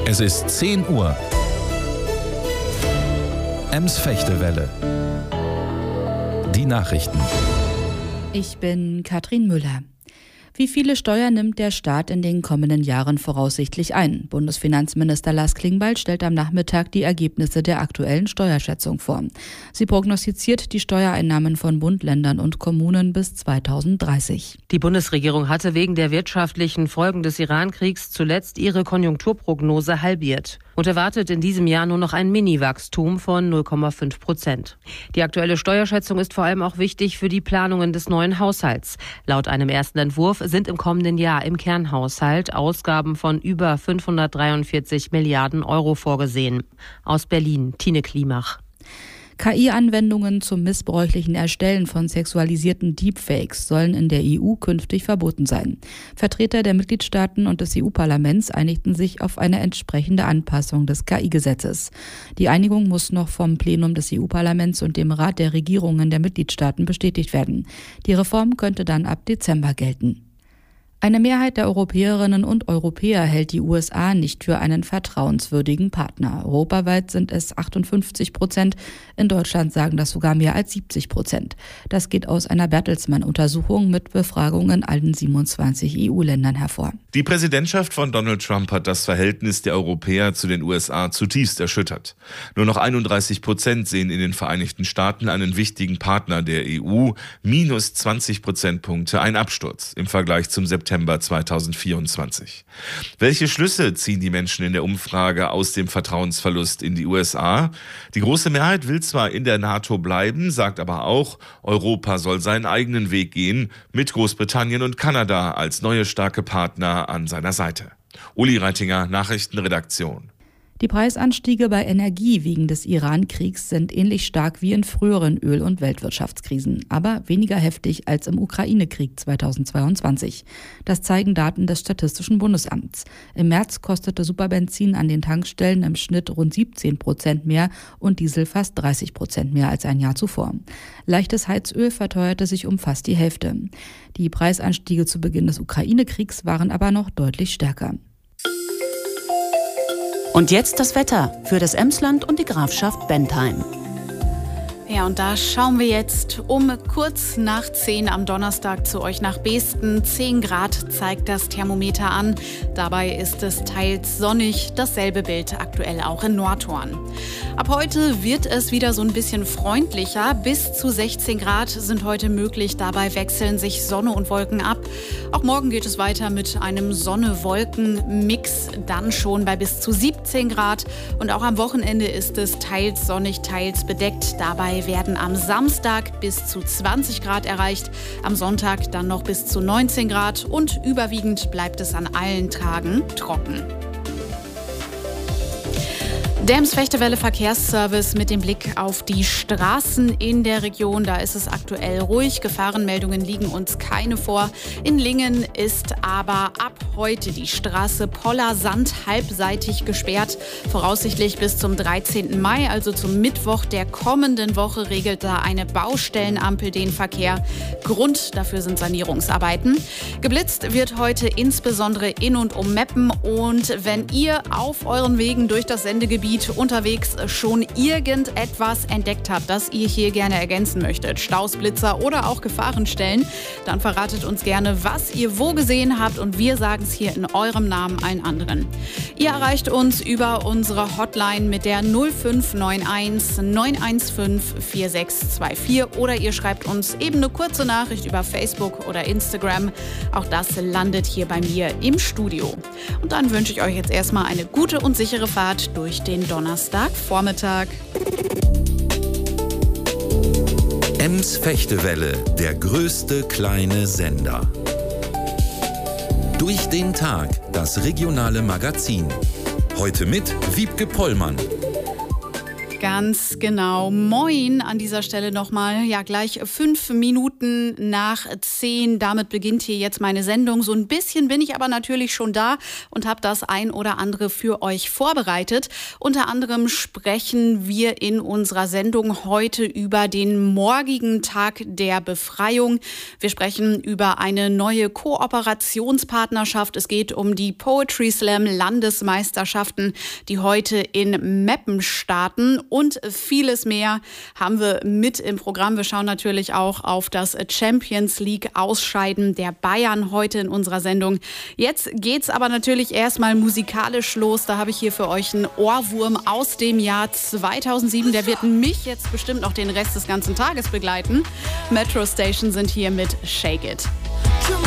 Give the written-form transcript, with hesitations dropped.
Es ist 10 Uhr. Ems-Fechtewelle. Die Nachrichten. Ich bin Katrin Müller. Wie viele Steuern nimmt der Staat in den kommenden Jahren voraussichtlich ein? Bundesfinanzminister Lars Klingbeil stellt am Nachmittag die Ergebnisse der aktuellen Steuerschätzung vor. Sie prognostiziert die Steuereinnahmen von Bund, Ländern und Kommunen bis 2030. Die Bundesregierung hatte wegen der wirtschaftlichen Folgen des Iran-Kriegs zuletzt ihre Konjunkturprognose halbiert und erwartet in diesem Jahr nur noch ein Mini-Wachstum von 0,5%. Die aktuelle Steuerschätzung ist vor allem auch wichtig für die Planungen des neuen Haushalts. Laut einem ersten Entwurf sind im kommenden Jahr im Kernhaushalt Ausgaben von über 543 Milliarden Euro vorgesehen. Aus Berlin, Tine Klimach. KI-Anwendungen zum missbräuchlichen Erstellen von sexualisierten Deepfakes sollen in der EU künftig verboten sein. Vertreter der Mitgliedstaaten und des EU-Parlaments einigten sich auf eine entsprechende Anpassung des KI-Gesetzes. Die Einigung muss noch vom Plenum des EU-Parlaments und dem Rat der Regierungen der Mitgliedstaaten bestätigt werden. Die Reform könnte dann ab Dezember gelten. Eine Mehrheit der Europäerinnen und Europäer hält die USA nicht für einen vertrauenswürdigen Partner. Europaweit sind es 58%, in Deutschland sagen das sogar mehr als 70%. Das geht aus einer Bertelsmann-Untersuchung mit Befragungen in allen 27 EU-Ländern hervor. Die Präsidentschaft von Donald Trump hat das Verhältnis der Europäer zu den USA zutiefst erschüttert. Nur noch 31% sehen in den Vereinigten Staaten einen wichtigen Partner der EU, minus 20 Prozentpunkte, ein Absturz im Vergleich zum September 2024. Welche Schlüsse ziehen die Menschen in der Umfrage aus dem Vertrauensverlust in die USA? Die große Mehrheit will zwar in der NATO bleiben, sagt aber auch, Europa soll seinen eigenen Weg gehen, mit Großbritannien und Kanada als neue starke Partner an seiner Seite. Uli Reitinger, Nachrichtenredaktion. Die Preisanstiege bei Energie wegen des Iran-Kriegs sind ähnlich stark wie in früheren Öl- und Weltwirtschaftskrisen, aber weniger heftig als im Ukraine-Krieg 2022. Das zeigen Daten des Statistischen Bundesamts. Im März kostete Superbenzin an den Tankstellen im Schnitt rund 17% mehr und Diesel fast 30% mehr als ein Jahr zuvor. Leichtes Heizöl verteuerte sich um fast die Hälfte. Die Preisanstiege zu Beginn des Ukraine-Kriegs waren aber noch deutlich stärker. Und jetzt das Wetter für das Emsland und die Grafschaft Bentheim. Ja, und da schauen wir jetzt um kurz nach 10 am Donnerstag zu euch nach Beesten. 10 Grad zeigt das Thermometer an. Dabei ist es teils sonnig. Dasselbe Bild aktuell auch in Nordhorn. Ab heute wird es wieder so ein bisschen freundlicher. Bis zu 16 Grad sind heute möglich. Dabei wechseln sich Sonne und Wolken ab. Auch morgen geht es weiter mit einem Sonne-Wolken-Mix. Dann schon bei bis zu 17 Grad. Und auch am Wochenende ist es teils sonnig, teils bedeckt. Dabei werden am Samstag bis zu 20 Grad erreicht, am Sonntag dann noch bis zu 19 Grad und überwiegend bleibt es an allen Tagen trocken. Der Ems-Fechtewelle Verkehrsservice mit dem Blick auf die Straßen in der Region. Da ist es aktuell ruhig. Gefahrenmeldungen liegen uns keine vor. In Lingen ist aber ab heute die Straße Poller-Sand halbseitig gesperrt. Voraussichtlich bis zum 13. Mai, also zum Mittwoch der kommenden Woche, regelt da eine Baustellenampel den Verkehr. Grund dafür sind Sanierungsarbeiten. Geblitzt wird heute insbesondere in und um Meppen. Und wenn ihr auf euren Wegen durch das Sendegebiet unterwegs schon irgendetwas entdeckt habt, das ihr hier gerne ergänzen möchtet, Staus, Blitzer oder auch Gefahrenstellen, dann verratet uns gerne, was ihr wo gesehen habt und wir sagen es hier in eurem Namen allen anderen. Ihr erreicht uns über unsere Hotline mit der 0591 915 4624 oder ihr schreibt uns eben eine kurze Nachricht über Facebook oder Instagram. Auch das landet hier bei mir im Studio. Und dann wünsche ich euch jetzt erstmal eine gute und sichere Fahrt durch den Donnerstagvormittag. Ems-Fechtewelle, der größte kleine Sender. Durch den Tag, das regionale Magazin. Heute mit Wiebke Pollmann. Ganz genau. Moin an dieser Stelle nochmal. Ja, gleich 5 Minuten nach 10. Damit beginnt hier jetzt meine Sendung. So ein bisschen bin ich aber natürlich schon da und habe das ein oder andere für euch vorbereitet. Unter anderem sprechen wir in unserer Sendung heute über den morgigen Tag der Befreiung. Wir sprechen über eine neue Kooperationspartnerschaft. Es geht um die Poetry Slam Landesmeisterschaften, die heute in Meppen starten. Und vieles mehr haben wir mit im Programm. Wir schauen natürlich auch auf das Champions League Ausscheiden der Bayern heute in unserer Sendung. Jetzt geht's aber natürlich erstmal musikalisch los. Da habe ich hier für euch einen Ohrwurm aus dem Jahr 2007. Der wird mich jetzt bestimmt noch den Rest des ganzen Tages begleiten. Metro Station sind hier mit Shake It.